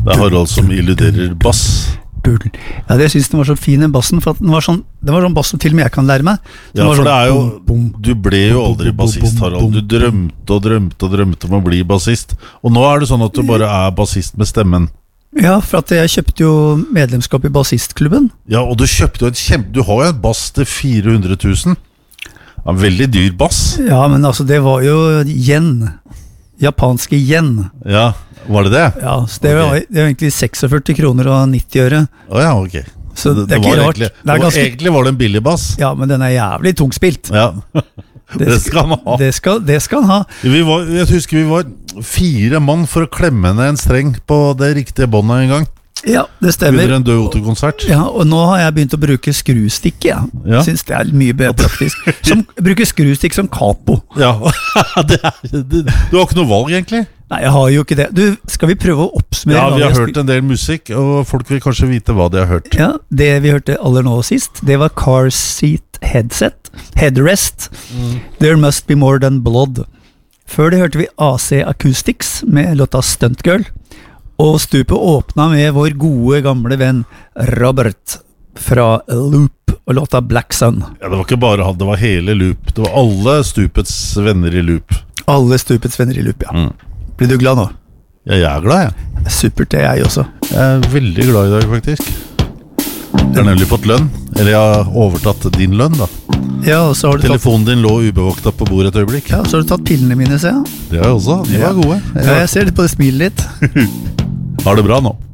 Det Harald som illuderer bass. Ja, det synes den var så fin, den bassen, for at den var sånn bass som til og med jeg kan lære meg. Ja, for det jo, du ble jo aldri bassist, Harald. Du drømte om å bli bassist. Og nå det sånn at du bare bassist med stemmen. Ja, for at jeg kjøpte jo medlemskap I bassistklubben. Ja, og du kjøpte jo du har jo en bass til 400 000. En veldig dyr bass. Ja, men altså, det var jo yen. Japanske yen. Ja, var det det? Ja, så det var egentlig 46 kroner og 90 øre. Ja, ok. Så det ikke rart. Egentlig var det en billig bass. Ja, men den jævlig tungspilt. Ja, det skal han ha. Det skal han ha. Jeg husker vi var 4 mann for å klemme ned en streng på det riktige båndet en gang. Ja, det stemmer. Under en Død Otto-konsert. Ja, og nå har jeg begynt å bruke skrustikke, ja. Synes det mye bedre praktisk. Bruker skrustikk som capo. Ja, du har ikke noe valg egentlig? Nei, jeg har jo ikke det. Skal vi prøve å oppsummere? Ja, vi har hørt en del musikk, og folk vil kanskje vite hva de har hørt. Ja, det vi hørte aller nå sist, det var Car Seat Headrest. There Must Be More Than Blood. Før det hørte vi AC Acoustics med låta Stunt Girl. Og stupet åpna med vår gode gamle venn Robert fra Loop og låta Black Sun. Ja, det var ikke bare han, det var hele Loop. Det var alle stupets venner I Loop. Alle stupets venner I Loop, ja. Blir du glad nå? Ja, jeg glad, jeg. Supert, det jeg også. Jeg veldig glad I dag, faktisk. Jeg har nemlig fått lønn. Eller jeg har overtatt din lønn, da. Ja, og så har du Telefonen din lå ubevokta på bordet et øyeblikk. Ja, og så har du tatt pillene mine, ser jeg. Det har jeg også, de var gode. Ja, jeg ser det på det smilet ditt. Har det bra nå.